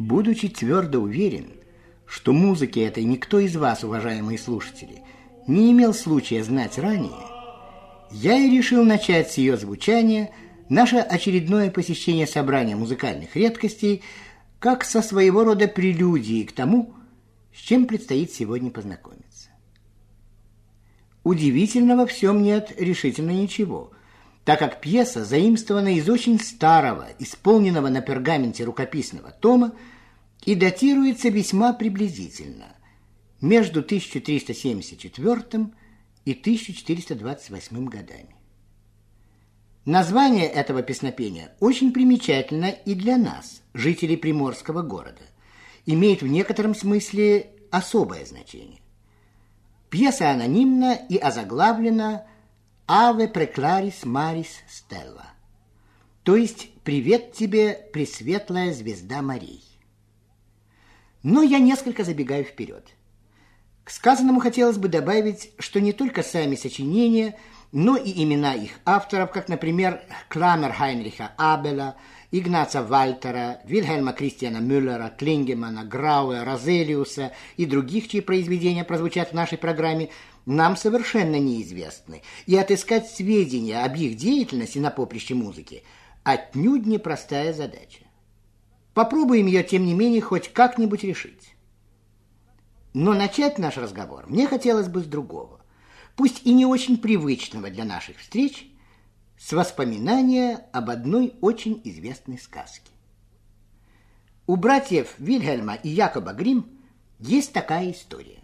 Будучи твердо уверен, что музыки этой никто из вас, уважаемые слушатели, не имел случая знать ранее, я и решил начать с ее звучания наше очередное посещение собрания музыкальных редкостей как со своего рода прелюдии к тому, с чем предстоит сегодня познакомиться. Удивительного в всем нет решительно ничего, так как пьеса заимствована из очень старого, исполненного на пергаменте рукописного тома и датируется весьма приблизительно, между 1374 и 1428 годами. Название этого песнопения очень примечательно и для нас, жителей приморского города, имеет в некотором смысле особое значение. Пьеса анонимна и озаглавлена «Ave preclaris maris stella», то есть «Привет тебе, пресветлая звезда морей». Но я несколько забегаю вперед. К сказанному хотелось бы добавить, что не только сами сочинения, но и имена их авторов, как, например, Крамер Хайнриха Абеля, Игнаца Вальтера, Вильгельма Кристиана Мюллера, Клингемана, Грауэ, Розелиуса и других, чьи произведения прозвучат в нашей программе, нам совершенно неизвестны, и отыскать сведения об их деятельности на поприще музыки отнюдь непростая задача. Попробуем ее, тем не менее, хоть как-нибудь решить. Но начать наш разговор мне хотелось бы с другого, пусть и не очень привычного для наших встреч, с воспоминания об одной очень известной сказке. У братьев Вильгельма и Якоба Гримм есть такая история.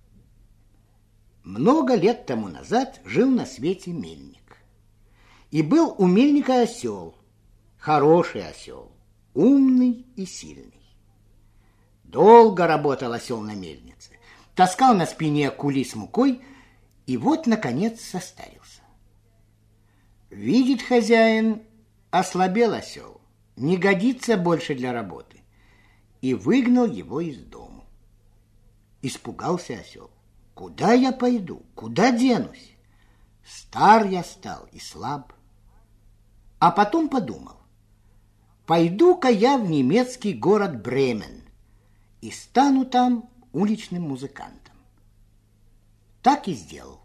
Много лет тому назад жил на свете мельник. И был у мельника осел, хороший осел, умный и сильный. Долго работал осел на мельнице, таскал на спине кули с мукой, и вот, наконец, состарился. Видит хозяин, ослабел осел, не годится больше для работы, и выгнал его из дому. Испугался осел. Куда я пойду? Куда денусь? Стар я стал и слаб. А потом подумал, пойду-ка я в немецкий город Бремен и стану там уличным музыкантом. Так и сделал.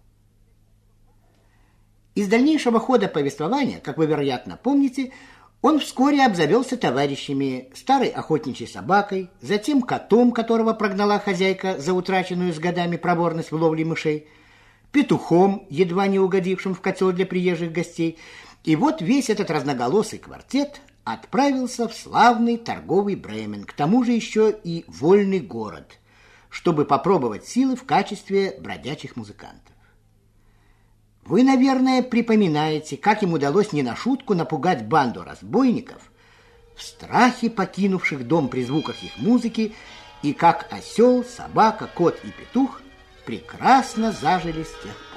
Из дальнейшего хода повествования, как вы, вероятно, помните, он вскоре обзавелся товарищами: старой охотничьей собакой, затем котом, которого прогнала хозяйка за утраченную с годами проворность в ловле мышей, петухом, едва не угодившим в котел для приезжих гостей. И вот весь этот разноголосый квартет отправился в славный торговый Бремен, к тому же еще и вольный город, чтобы попробовать силы в качестве бродячих музыкантов. Вы, наверное, припоминаете, как им удалось не на шутку напугать банду разбойников, в страхе покинувших дом при звуках их музыки, и как осел, собака, кот и петух прекрасно зажили с тех пор.